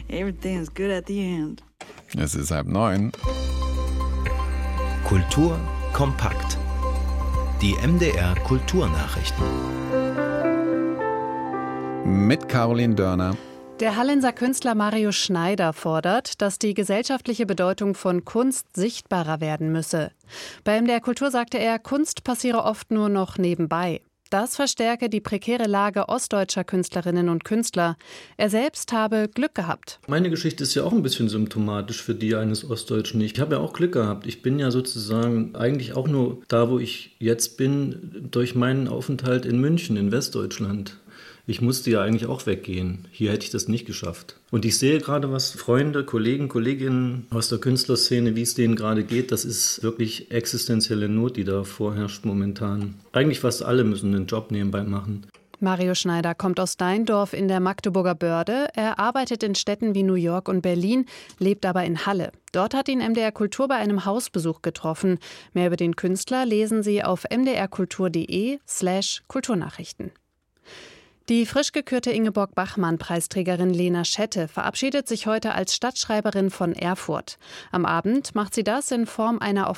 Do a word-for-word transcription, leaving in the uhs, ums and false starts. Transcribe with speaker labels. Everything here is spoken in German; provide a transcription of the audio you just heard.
Speaker 1: Everything's good at the end.
Speaker 2: Es ist halb neun.
Speaker 3: Kultur kompakt. Die M D R Kulturnachrichten.
Speaker 2: Mit Caroline Dörner.
Speaker 4: Der Hallenser Künstler Mario Schneider fordert, dass die gesellschaftliche Bedeutung von Kunst sichtbarer werden müsse. Bei M D R Kultur sagte er, Kunst passiere oft nur noch nebenbei. Das verstärke die prekäre Lage ostdeutscher Künstlerinnen und Künstler. Er selbst habe Glück gehabt.
Speaker 5: Meine Geschichte ist ja auch ein bisschen symptomatisch für die eines Ostdeutschen. Ich habe ja auch Glück gehabt. Ich bin ja sozusagen eigentlich auch nur da, wo ich jetzt bin, durch meinen Aufenthalt in München, in Westdeutschland. Ich musste ja eigentlich auch weggehen. Hier hätte ich das nicht geschafft. Und ich sehe gerade, was Freunde, Kollegen, Kolleginnen aus der Künstlerszene, wie es denen gerade geht. Das ist wirklich existenzielle Not, die da vorherrscht momentan. Eigentlich fast alle müssen einen Job nebenbei machen.
Speaker 4: Mario Schneider kommt aus Deindorf in der Magdeburger Börde. Er arbeitet in Städten wie New York und Berlin, lebt aber in Halle. Dort hat ihn M D R Kultur bei einem Hausbesuch getroffen. Mehr über den Künstler lesen Sie auf mdrkultur.de slash Kulturnachrichten. Die frisch gekürte Ingeborg-Bachmann-Preisträgerin Lena Schette verabschiedet sich heute als Stadtschreiberin von Erfurt. Am Abend macht sie das in Form einer auf